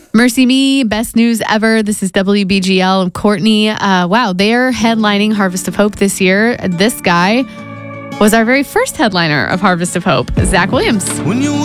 Mercy Me, best news ever. This is WBGL and Courtney. Wow, they're headlining Harvest of Hope this year. This guy was our very first headliner of Harvest of Hope, Zach Williams.